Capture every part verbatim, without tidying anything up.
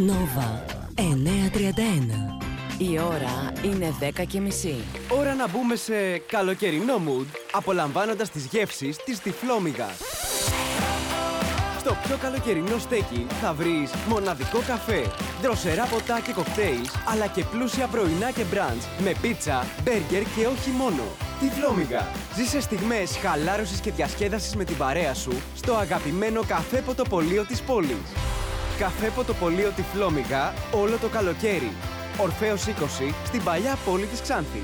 Νόβα εννιακόσια τριάντα ένα. Η ώρα είναι δέκα και μισή. Ώρα να μπούμε σε καλοκαιρινό mood, απολαμβάνοντας τις γεύσεις της Τυφλόμυγας. Στο πιο καλοκαιρινό στέκι θα βρεις μοναδικό καφέ, δροσερά ποτά και κοκτέιλ, αλλά και πλούσια πρωινά και μπραντς με πίτσα, μπέργκερ και όχι μόνο. Τυφλόμυγα. Ζήσε στιγμές χαλάρωσης και διασκέδασης με την παρέα σου στο αγαπημένο καφέ ποτοπωλείο της πόλης. Καφέ ποτοπωλείο Τυφλόμυγα όλο το καλοκαίρι. Ορφέως είκοσι στην παλιά πόλη της Ξάνθης.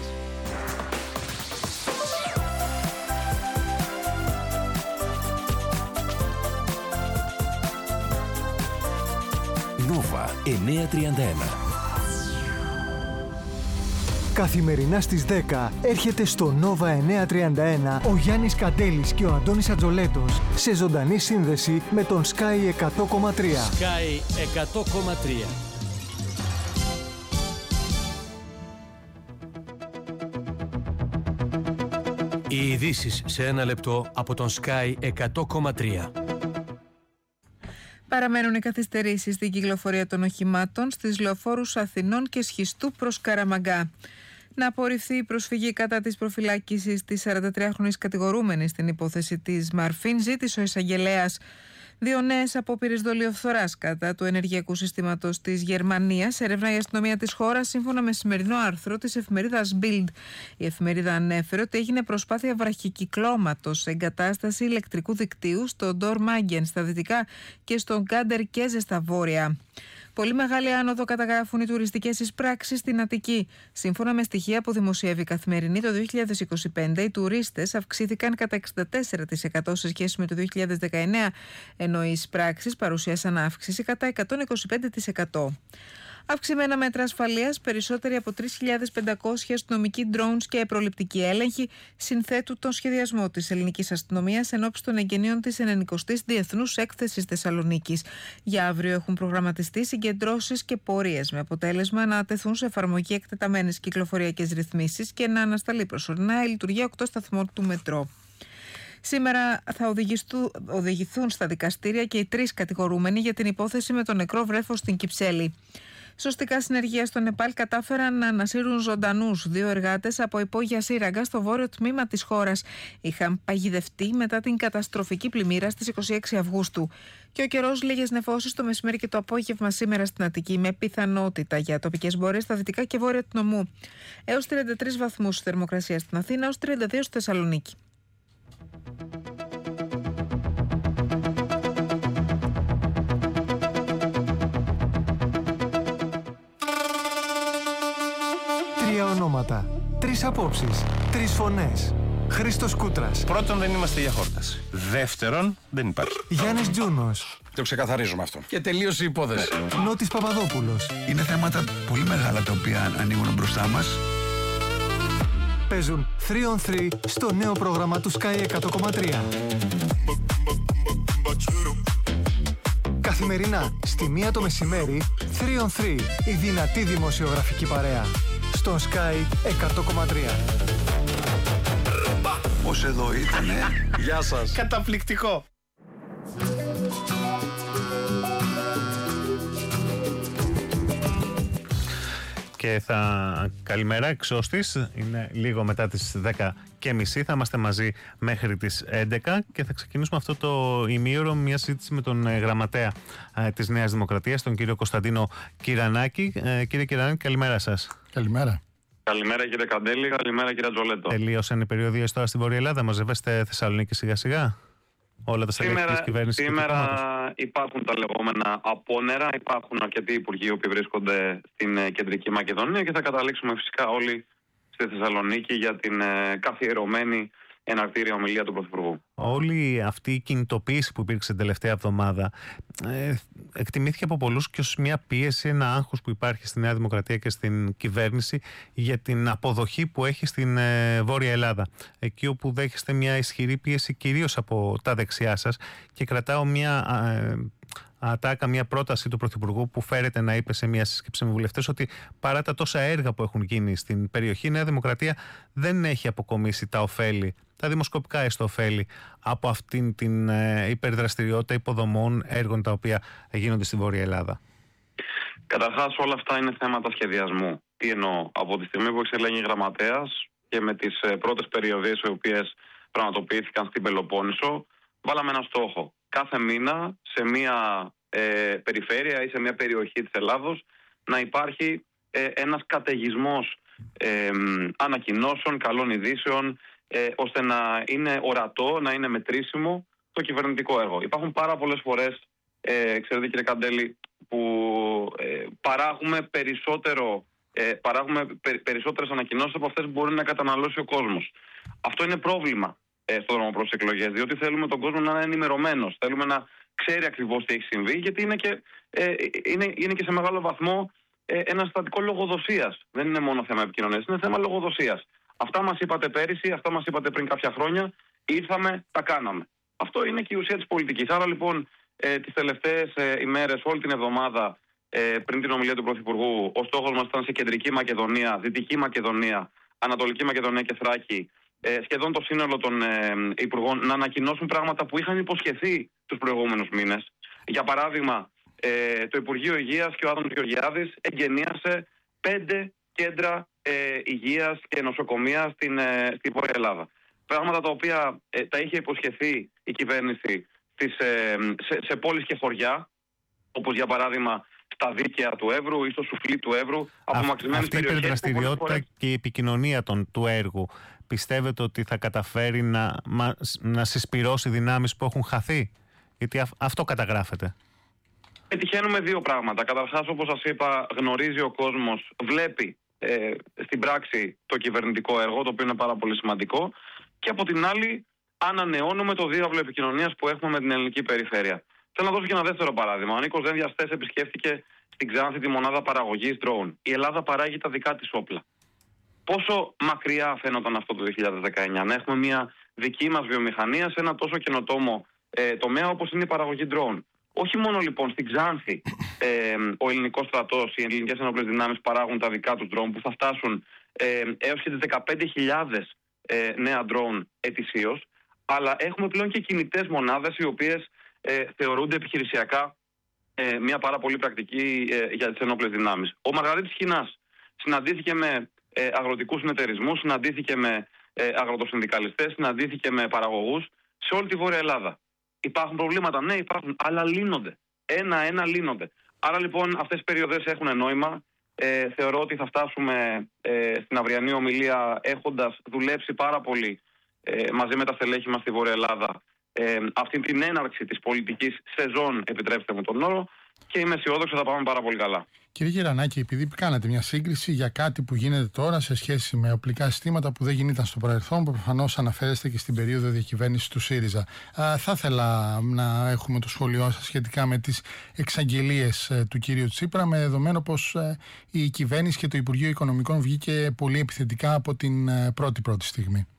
Νόβα εννιακόσια τριάντα ένα. Καθημερινά στις δέκα έρχεται στο Νόβα εννιακόσια τριάντα ένα ο Γιάννης Καντέλης και ο Αντώνης Ατζολέτος σε ζωντανή σύνδεση με τον Sky εκατό κόμμα τρία. Sky εκατό κόμμα τρία. Οι ειδήσεις σε ένα λεπτό από τον Sky εκατό κόμμα τρία. Παραμένουν οι καθυστερήσεις στην κυκλοφορία των οχημάτων στις λεωφόρους Αθηνών και Σχιστού προς Καραμαγκά. Να απορριφθεί η προσφυγή κατά της προφυλάκησης της σαραντατριάχρονης κατηγορούμενης στην υπόθεση της Μαρφίν, ζήτησε ο εισαγγελέας. Δύο νέες απόπειρες δολιοφθοράς κατά του ενεργειακού συστήματος της Γερμανίας έρευνα η αστυνομία της χώρας, σύμφωνα με σημερινό άρθρο της εφημερίδας Bild. Η εφημερίδα ανέφερε ότι έγινε προσπάθεια βραχικυκλώματος σε εγκατάσταση ηλεκτρικού δικτύου στο Ντορ Μάγκεν στα δυτικά και στον Κάντερ Κέζε στα βόρεια. Πολύ μεγάλη άνοδο καταγράφουν οι τουριστικές εισπράξεις στην Αττική. Σύμφωνα με στοιχεία που δημοσιεύει η Καθημερινή, το δύο χιλιάδες είκοσι πέντε οι τουρίστες αυξήθηκαν κατά εξήντα τέσσερα τοις εκατό σε σχέση με το δύο χιλιάδες δεκαεννέα, ενώ οι εισπράξεις παρουσίασαν αύξηση κατά εκατόν είκοσι πέντε τοις εκατό. Αυξημένα μέτρα ασφαλείας, περισσότεροι από τρεις χιλιάδες πεντακόσιοι αστυνομικοί drones και προληπτικοί έλεγχοι συνθέτουν τον σχεδιασμό της ελληνικής αστυνομίας ενόψει των εγγενείων της ενενηκοστής Διεθνούς Έκθεσης Θεσσαλονίκης. Για αύριο έχουν προγραμματιστεί συγκεντρώσεις και πορείες, με αποτέλεσμα να τεθούν σε εφαρμογή εκτεταμένες κυκλοφοριακές ρυθμίσεις και να ανασταλεί προσωρινά η λειτουργία οκτώ σταθμών του μετρό. Σήμερα θα οδηγηθούν στα δικαστήρια και οι τρεις κατηγορούμενοι για την υπόθεση με τον νεκρό βρέφο στην Κυψέλη. Σωστικά συνεργεία στο Νεπάλ κατάφεραν να ανασύρουν ζωντανούς δύο εργάτες από υπόγεια σύραγγα στο βόρειο τμήμα της χώρας. Είχαν παγιδευτεί μετά την καταστροφική πλημμύρα στις είκοσι έξι Αυγούστου. Και ο καιρός, λίγες νεφώσεις το μεσημέρι και το απόγευμα σήμερα στην Αττική, με πιθανότητα για τοπικές μπορές στα δυτικά και βόρεια του νομού. Έως τριάντα τρεις βαθμούς θερμοκρασία στην Αθήνα, έως τριάντα δύο στη Θεσσαλονίκη. Τρία ονόματα, τρεις απόψεις, τρεις φωνές. Χρήστος Κούτρας. Πρώτον, δεν είμαστε για χόρταση. Δεύτερον, δεν υπάρχει. Γιάννης Τζούνος. Το ξεκαθαρίζουμε αυτό. Και τελείωσε η υπόθεση. Νότης Παπαδόπουλος. Είναι θέματα πολύ μεγάλα τα οποία ανοίγουν μπροστά μας. Παίζουν τρία on τρία στο νέο πρόγραμμα του Sky εκατό κόμμα τρία. Καθημερινά, στη μία το μεσημέρι, τρία on τρία, η δυνατή δημοσιογραφική παρέα. Στον Sky εκατό κόμμα τρία. Ως εδώ ήτανε. Γεια σας. Καταπληκτικό. Και θα... Καλημέρα, εξώστης. Είναι λίγο μετά τις δέκα και μισή. Θα είμαστε μαζί μέχρι τις έντεκα και θα ξεκινήσουμε αυτό το ημίωρο μια συζήτηση με τον γραμματέα ε, της Νέας Δημοκρατίας, τον κύριο Κωνσταντίνο Κυρανάκη. Ε, κύριε Κυρανάκη, καλημέρα σας. Καλημέρα. Καλημέρα κύριε Καντέλη, καλημέρα κύριε Ατζολέτο. Τελείωσαν οι περιοδίες τώρα στην Βόρεια Ελλάδα, μαζεύεστε Θεσσαλονίκη σιγά σιγά? Όλα τα στελέχη της κυβέρνησης. Σήμερα υπάρχουν τα λεγόμενα απόνερα, υπάρχουν αρκετοί υπουργοί που βρίσκονται στην Κεντρική Μακεδονία και θα καταλήξουμε φυσικά όλοι στη Θεσσαλονίκη για την καθιερωμένη εναρκτήρια ομιλία του Πρωθυπουργού. Όλη αυτή η κινητοποίηση που υπήρξε την τελευταία εβδομάδα ε, εκτιμήθηκε από πολλούς και ως μια πίεση, ένα άγχος που υπάρχει στη Νέα Δημοκρατία και στην κυβέρνηση για την αποδοχή που έχει στην ε, Βόρεια Ελλάδα. Εκεί όπου δέχεστε μια ισχυρή πίεση κυρίως από τα δεξιά σας, και κρατάω μια... Ε, ατάκα, μια πρόταση του Πρωθυπουργού που φέρεται να είπε σε μια σύσκεψη με βουλευτές ότι παρά τα τόσα έργα που έχουν γίνει στην περιοχή, η Νέα Δημοκρατία δεν έχει αποκομίσει τα ωφέλη, τα δημοσκοπικά έστω ωφέλη, από αυτήν την ε, υπερδραστηριότητα υποδομών έργων τα οποία γίνονται στη Βόρεια Ελλάδα. Καταρχάς, όλα αυτά είναι θέματα σχεδιασμού. Τι εννοώ? Από τη στιγμή που εξελέγει γραμματέας και με τις πρώτες περιοδίες οι οποίες πραγματοποιήθηκαν στην Πελοπόννησο, βάλαμε ένα στόχο. Κάθε μήνα σε μια ε, περιφέρεια ή σε μια περιοχή της Ελλάδος να υπάρχει ε, ένας καταιγισμός ε, ανακοινώσεων, καλών ειδήσεων, ε, ώστε να είναι ορατό, να είναι μετρήσιμο το κυβερνητικό έργο. Υπάρχουν πάρα πολλές φορές, ε, ξέρετε κύριε Καντέλη, που ε, παράγουμε, περισσότερο, ε, παράγουμε πε, περισσότερες ανακοινώσεις από αυτές που μπορεί να καταναλώσει ο κόσμος. Αυτό είναι πρόβλημα ε, στον δρόμο προς τις εκλογές, διότι θέλουμε τον κόσμο να είναι ενημερωμένος, θέλουμε να ξέρει ακριβώς τι έχει συμβεί, γιατί είναι και, ε, είναι, είναι και σε μεγάλο βαθμό ε, ένα συστατικό λογοδοσίας. Δεν είναι μόνο θέμα επικοινωνίας, είναι θέμα λογοδοσίας. Αυτά μας είπατε πέρυσι, αυτά μας είπατε πριν κάποια χρόνια, ήρθαμε, τα κάναμε. Αυτό είναι και η ουσία της πολιτικής. Άρα λοιπόν ε, τις τελευταίες ε, ημέρες, όλη την εβδομάδα ε, πριν την ομιλία του Πρωθυπουργού, ο στόχος μας ήταν σε Κεντρική Μακεδονία, Δυτική Μακεδονία, Ανατολική Μακεδονία και Θράκη, ε, σχεδόν το σύνολο των ε, υπουργών να ανακοινώσουν πράγματα που είχαν υποσχεθεί τους προηγούμενους μήνες. Για παράδειγμα, ε, το Υπουργείο Υγείας και ο Άδωνης Γεωργιάδης εγκαινίασε πέντε κέντρα ε, υγείας και νοσοκομεία στην, ε, στην Βόρεια Ελλάδα. Πράγματα τα οποία ε, τα είχε υποσχεθεί η κυβέρνηση στις, ε, σε, σε πόλεις και χωριά, όπως για παράδειγμα στα δίκαια του Εύρου ή στο σουφλί του Εύρου, απομακρυσμένες περιοχές. Αυτή η υπερδραστηριότητα και η επικοινωνία των, του έργου, πιστεύετε ότι θα καταφέρει να, να συσπυρώσει δυνάμεις που έχουν χαθεί? Γιατί α, αυτό καταγράφεται. Πετυχαίνουμε δύο πράγματα. Καταρχάς, όπως σας είπα, γνωρίζει ο κόσμος, βλέπει ε, στην πράξη το κυβερνητικό έργο, το οποίο είναι πάρα πολύ σημαντικό. Και από την άλλη, ανανεώνουμε το διάβλο επικοινωνίας που έχουμε με την ελληνική περιφέρεια. Θέλω να δώσω και ένα δεύτερο παράδειγμα. Ο Νίκος Δένδιας χθες επισκέφθηκε στην Ξάνθη τη μονάδα παραγωγής drone. Η Ελλάδα παράγει τα δικά της όπλα. Πόσο μακριά φαίνονταν αυτό το δύο χιλιάδες δεκαεννιά, να έχουμε μια δική μας βιομηχανία σε ένα τόσο καινοτόμο ε, τομέα όπως είναι η παραγωγή drone. Όχι μόνο λοιπόν στην Ξάνθη ε, ο ελληνικός στρατός, οι ελληνικές ενόπλες δυνάμεις παράγουν τα δικά τους drone που θα φτάσουν ε, έως και τις δεκαπέντε χιλιάδες ε, νέα drone ετησίως, αλλά έχουμε πλέον και κινητές μονάδες οι οποίες ε, θεωρούνται επιχειρησιακά ε, μια πάρα πολύ πρακτική ε, για τις ενόπλες δυνάμεις. Ο Μαργαρίτης Χινάς συναντήθηκε με ε, αγροτικούς συνεταιρισμούς, συναντήθηκε με ε, αγροτοσυνδικαλιστές, συναντήθηκε με παραγωγούς σε όλη τη Βόρεια Ελλάδα. Υπάρχουν προβλήματα, ναι υπάρχουν, αλλά λύνονται. Ένα-ένα λύνονται. Άρα λοιπόν αυτές οι περιοδές έχουν νόημα. Ε, θεωρώ ότι θα φτάσουμε ε, στην αυριανή ομιλία έχοντας δουλέψει πάρα πολύ ε, μαζί με τα στελέχη μας στη Βόρεια Ελλάδα ε, αυτή την έναρξη της πολιτικής σεζόν, επιτρέψτε μου τον όρο, και είμαι αισιόδοξο ότι θα πάμε πάρα πολύ καλά. Κύριε Γερανάκη, επειδή κάνατε μια σύγκριση για κάτι που γίνεται τώρα σε σχέση με οπλικά συστήματα που δεν γινόταν στο παρελθόν, που προφανώς αναφέρεστε και στην περίοδο διακυβέρνησης του ΣΥΡΙΖΑ, Α, θα ήθελα να έχουμε το σχόλιο σας σχετικά με τις εξαγγελίες ε, του κύριου Τσίπρα, με δεδομένο πως ε, η κυβέρνηση και το Υπουργείο Οικονομικών βγήκε πολύ επιθετικά από την ε, πρώτη πρώτη στιγμή.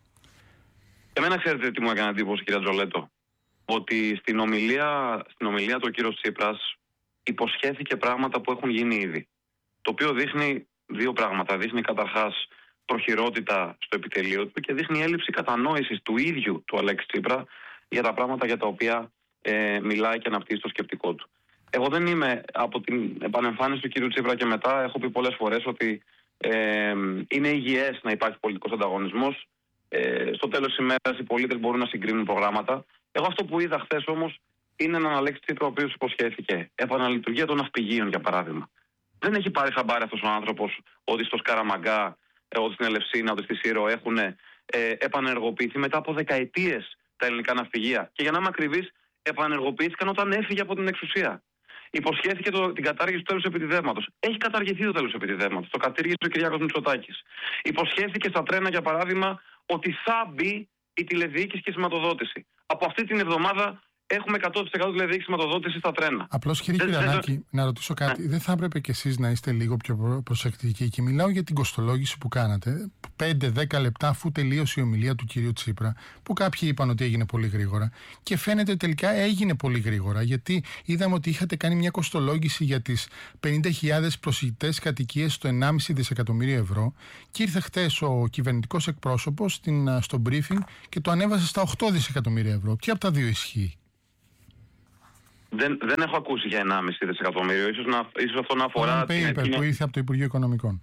Εμένα ξέρετε τι μου έκανε εντύπωση, κύριε Τζολέτο? Ότι στην ομιλία, στην ομιλία του ο κύριος Τσίπρας υποσχέθηκε πράγματα που έχουν γίνει ήδη. Το οποίο δείχνει δύο πράγματα. Δείχνει καταρχάς προχειρότητα στο επιτελείο του και δείχνει έλλειψη κατανόησης του ίδιου του Αλέξη Τσίπρα για τα πράγματα για τα οποία ε, μιλάει και αναπτύσσει το σκεπτικό του. Εγώ δεν είμαι, από την επανεμφάνιση του κύριου Τσίπρα και μετά, έχω πει πολλές φορές ότι ε, είναι υγιές να υπάρχει πολιτικός ανταγωνισμός. Ε, στο τέλος της ημέρας οι πολίτες μπορούν να συγκρίνουν προγράμματα. Εγώ αυτό που είδα χθες όμως είναι έναν Αλέξη Τσίπρα ο οποίος υποσχέθηκε επαναλειτουργία των ναυπηγείων, για παράδειγμα. Δεν έχει πάρει χαμπάρι αυτός ο άνθρωπος ότι στο Σκαραμαγκά, ότι στην Ελευσίνα, ότι στη Σύρο έχουν ε, επανεργοποιηθεί μετά από δεκαετίες τα ελληνικά ναυπηγεία. Και για να είμαι ακριβής, επανεργοποιήθηκαν όταν έφυγε από την εξουσία. Υποσχέθηκε το, την κατάργηση του τέλους επιτιδεύματος. Έχει καταργηθεί το τέλος επιτιδεύματος. Το κατήργησε ο Κυριάκος Μητσοτάκης. Υποσχέθηκε στα τρένα, για παράδειγμα, ότι θα μπει η τηλεδιοίκηση και η σηματοδότηση. Από αυτή την εβδομάδα έχουμε εκατό τοις εκατό τηλεδιοίκηση σηματοδότηση στα τρένα. Απλώς, κύριε Γερανάκη, να ρωτήσω κάτι. Ναι. Δεν θα έπρεπε κι εσείς να είστε λίγο πιο προσεκτικοί? Και μιλάω για την κοστολόγηση που κάνατε. πέντε δέκα λεπτά αφού τελείωσε η ομιλία του κυρίου Τσίπρα, που κάποιοι είπαν ότι έγινε πολύ γρήγορα. Και φαίνεται τελικά έγινε πολύ γρήγορα, γιατί είδαμε ότι είχατε κάνει μια κοστολόγηση για τις πενήντα χιλιάδες προσιτές κατοικίες στο ενάμιση δισεκατομμύριο ευρώ. Και ήρθε χτες ο κυβερνητικός εκπρόσωπος στο briefing και το ανέβασε στα οκτώ δισεκατομμύρια ευρώ. Ποια από τα δύο ισχύει? Δεν, δεν έχω ακούσει για ενάμιση δισεκατομμύριο. Ίσως, να, ίσως αυτό να αφορά... Το paper την... που ήρθε από το Υπουργείο Οικονομικών.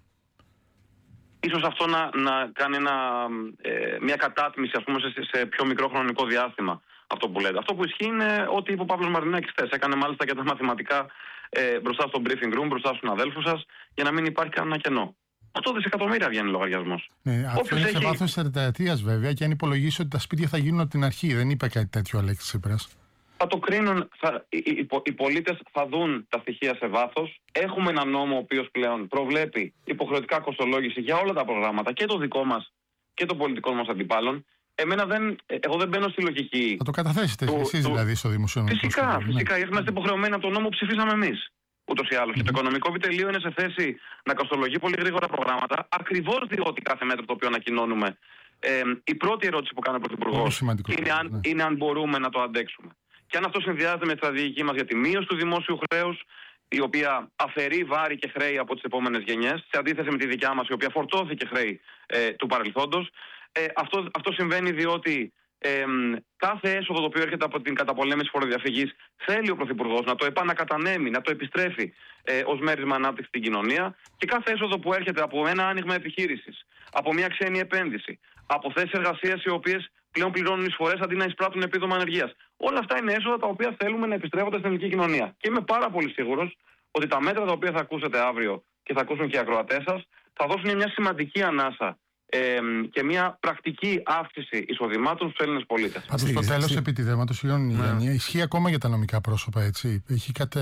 Ίσως αυτό να, να κάνει ένα, ε, μια κατάτμιση, ας πούμε, σε, σε πιο μικρό χρονικό διάστημα. Αυτό που λέτε. Αυτό που ισχύει είναι ότι είπε ο Παύλος Μαρινάκης χθες. Έκανε μάλιστα και τα μαθηματικά ε, μπροστά στο briefing room, μπροστά στους αδέλφους σας, για να μην υπάρχει κανένα κενό. οκτώ δισεκατομμύρια βγαίνει λογαριασμός. Ναι, αυτό είναι έχει... σε βάθος τετραετίας βέβαια, και αν υπολογίσει ότι τα σπίτια θα γίνουν από την αρχή. Δεν είπε κάτι τέτοιο ο Αλέξης Τσίπρας. Θα το κρίνουν, θα, οι, οι, οι πολίτες θα δουν τα στοιχεία σε βάθος. Έχουμε ένα νόμο ο οποίος πλέον προβλέπει υποχρεωτικά κοστολόγηση για όλα τα προγράμματα, και το δικό μας και των πολιτικών μας αντιπάλων. Εμένα δεν, εγώ δεν μπαίνω στη λογική. Θα το καταθέσετε εσείς δηλαδή στο δημοσιονομικό. Φυσικά, σκοπό, φυσικά. Ναι. Είμαστε υποχρεωμένοι από τον νόμο που ψηφίσαμε εμείς. Ούτως ή άλλως. Mm-hmm. Και το οικονομικό επιτελείο είναι σε θέση να κοστολογεί πολύ γρήγορα προγράμματα, ακριβώς διότι κάθε μέτρο το οποίο ανακοινώνουμε. Ε, η πρώτη ερώτηση που κάνει ο Πρωθυπουργός είναι, ναι. είναι αν μπορούμε να το αντέξουμε. Και αν αυτό συνδυάζεται με τη στρατηγική μας για τη μείωση του δημόσιου χρέους, η οποία αφαιρεί βάρη και χρέη από τις επόμενες γενιές, σε αντίθεση με τη δικιά μας, η οποία φορτώθηκε χρέη ε, του παρελθόντος. Ε, αυτό, αυτό συμβαίνει διότι ε, κάθε έσοδο το οποίο έρχεται από την καταπολέμηση φοροδιαφυγής θέλει ο Πρωθυπουργός να το επανακατανέμει, να το επιστρέφει ε, ως μέρισμα ανάπτυξη στην κοινωνία, και κάθε έσοδο που έρχεται από ένα άνοιγμα επιχείρησης, από μια ξένη επένδυση, από θέσεις εργασίας οι οποίες πλέον πληρώνουν εισφορές αντί να εισπράττουν επίδομα ανεργίας. Όλα αυτά είναι έσοδα τα οποία θέλουμε να επιστρέφονται στην ελληνική κοινωνία. Και είμαι πάρα πολύ σίγουρος ότι τα μέτρα τα οποία θα ακούσετε αύριο και θα ακούσουν και οι ακροατές σας θα δώσουν μια σημαντική ανάσα ε, και μια πρακτική αύξηση εισοδημάτων στους Έλληνες πολίτες. Πάντως το τέλος επιτιδεύματος, συγγνώμη Γιάννη, ισχύει ακόμα για τα νομικά πρόσωπα, έτσι. Έχει κατε,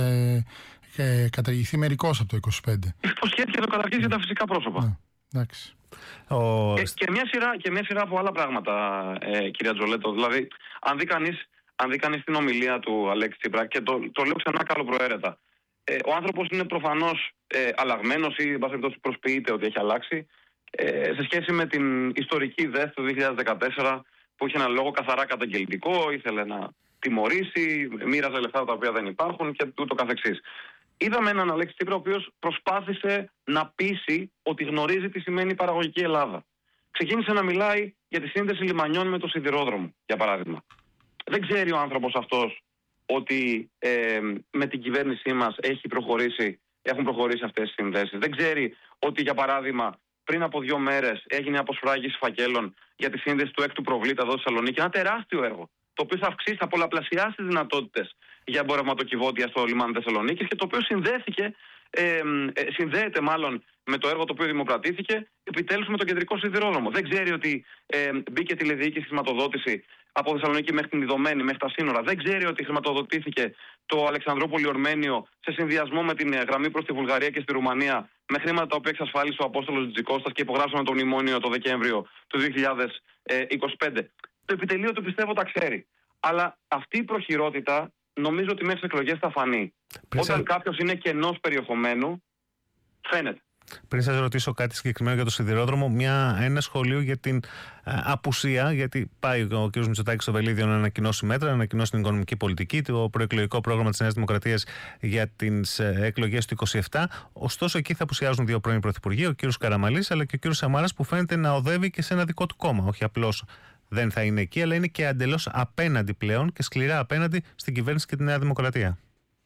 ε, καταργηθεί μερικώς από το είκοσι πέντε. Υποσχέθηκε το καταρχήν για τα φυσικά πρόσωπα. Ναι, εντάξει. Ο... Και, και, μια σειρά, και μια σειρά από άλλα πράγματα, ε, κυρία Τζολέτο. Δηλαδή, αν δει κανείς, αν δει κανείς την ομιλία του Αλέξη Τσίπρα, και το, το λέω ξανά καλοπροαίρετα, ε, ο άνθρωπος είναι προφανώς ε, αλλαγμένος, ή εν πάση περιπτώσει προσποιείται ότι έχει αλλάξει, ε, σε σχέση με την ιστορική ΔΕΘ του δύο χιλιάδες δεκατέσσερα, που είχε ένα λόγο καθαρά καταγγελτικό, ήθελε να τιμωρήσει, μοίραζε λεφτά τα οποία δεν υπάρχουν και ούτω καθεξής. Είδαμε έναν Αλέξη Τσίπρα ο οποίος προσπάθησε να πείσει ότι γνωρίζει τι σημαίνει παραγωγική Ελλάδα. Ξεκίνησε να μιλάει για τη σύνδεση λιμανιών με το σιδηρόδρομο, για παράδειγμα. Δεν ξέρει ο άνθρωπος αυτός ότι ε, με την κυβέρνησή μας έχει προχωρήσει, έχουν προχωρήσει αυτές τις συνδέσεις. Δεν ξέρει ότι, για παράδειγμα, πριν από δύο μέρες έγινε αποσφράγιση φακέλων για τη σύνδεση του έκτου προβλήτα εδώ στη Θεσσαλονίκη. Ένα τεράστιο έργο, το οποίο θα αυξήσει, θα πολλαπλασιάσει τις δυνατότητες για εμπορευματοκιβώτια στο λιμάνι Θεσσαλονίκης, και το οποίο συνδέθηκε, ε, ε, συνδέεται μάλλον με το έργο το οποίο δημοκρατήθηκε επιτέλους με τον κεντρικό σιδηρόδρομο. Δεν ξέρει ότι ε, μπήκε τηλεδιοίκηση χρηματοδότηση από Θεσσαλονίκη μέχρι την Ιδωμένη, μέχρι τα σύνορα. Δεν ξέρει ότι χρηματοδοτήθηκε το Αλεξανδρούπολη Ορμένιο σε συνδυασμό με την γραμμή προς τη Βουλγαρία και στη Ρουμανία, με χρήματα τα οποία εξασφάλισε ο Απόστολος Τζικώστας και υπογράψαμε το μνημόνιο το Δεκέμβριο του δύο χιλιάδες είκοσι πέντε. Το επιτελείο του πιστεύω τα ξέρει. Αλλά αυτή η προχειρότητα νομίζω ότι μέχρι τις εκλογές θα φανεί. Πριν Όταν σα... κάποιος είναι κενός περιεχομένου, φαίνεται. Πριν σας ρωτήσω κάτι συγκεκριμένο για το σιδηρόδρομο, μια, ένα σχολείο για την α, απουσία, γιατί πάει ο κ. Μητσοτάκης στο Βελίδιο να ανακοινώσει μέτρα, να ανακοινώσει την οικονομική πολιτική, το προεκλογικό πρόγραμμα της Νέας Δημοκρατίας για τις ε, εκλογές του είκοσι επτά. Ωστόσο, εκεί θα απουσιάζουν δύο πρώην πρωθυπουργοί, ο κ. Καραμαλής αλλά και ο κ. Σαμάρας, που φαίνεται να οδεύει και σε ένα δικό του κόμμα. Όχι απλώς δεν θα είναι εκεί, αλλά είναι και εντελώς απέναντι πλέον και σκληρά απέναντι στην κυβέρνηση και τη Νέα Δημοκρατία.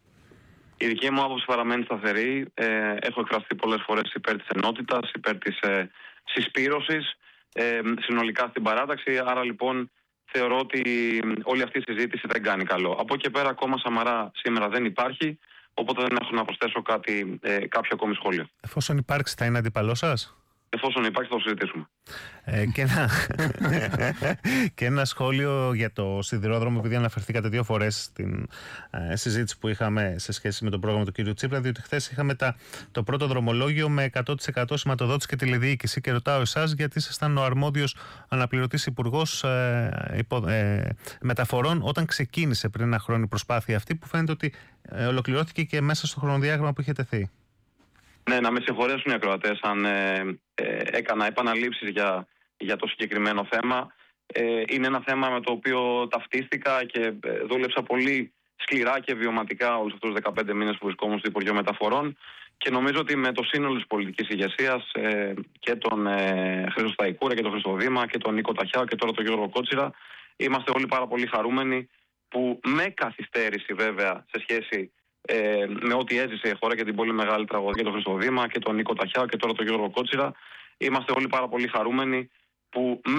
Η δική μου άποψη παραμένει σταθερή. Ε, έχω εκφραστεί πολλές φορές υπέρ της ενότητας, υπέρ της ε, συσπήρωσης ε, συνολικά στην παράταξη. Άρα λοιπόν θεωρώ ότι όλη αυτή η συζήτηση δεν κάνει καλό. Από εκεί πέρα ακόμα Σαμαρά σήμερα δεν υπάρχει, οπότε δεν έχω να προσθέσω κάτι, ε, κάποιο ακόμη σχόλιο. Εφόσον υπάρξει, θα είναι αντίπαλός σας? Εφόσον υπάρχει, θα το συζητήσουμε. Ε, και, ένα... και ένα σχόλιο για το σιδηρόδρομο, επειδή αναφερθήκατε δύο φορές στην ε, συζήτηση που είχαμε σε σχέση με το πρόγραμμα του κ. Τσίπρα, διότι χθες είχαμε τα, το πρώτο δρομολόγιο με εκατό τοις εκατό σηματοδότηση και τηλεδιοίκηση. Και ρωτάω εσάς, γιατί ήσασταν ο αρμόδιος αναπληρωτής υπουργός ε, υπο, ε, μεταφορών όταν ξεκίνησε πριν ένα χρόνο η προσπάθεια αυτή, που φαίνεται ότι ε, ολοκληρώθηκε και μέσα στο χρονοδιάγραμμα που είχε τεθεί. Ναι, να με συγχωρέσουν οι ακροατές αν ε, ε, έκανα επαναλήψεις για, για το συγκεκριμένο θέμα. Ε, είναι ένα θέμα με το οποίο ταυτίστηκα και ε, δούλεψα πολύ σκληρά και βιωματικά όλους αυτούς τους δεκαπέντε μήνες που βρισκόμουν στο Υπουργείο Μεταφορών, και νομίζω ότι με το σύνολο της πολιτικής ηγεσίας ε, και τον ε, Χρήστο Σταϊκούρα και τον Χρήστο Δήμα και τον Νίκο Ταχιάο και τώρα τον Γιώργο Κότσιρα, είμαστε όλοι πάρα πολύ χαρούμενοι που με καθυστέρηση βέβαια σε σχέση ε, με ό,τι έζησε η χώρα και την πολύ μεγάλη τραγωδία, τον Χριστοδήμα και τον Νίκο Ταχιά και τώρα τον Γιώργο Κότσιρα, είμαστε όλοι πάρα πολύ χαρούμενοι που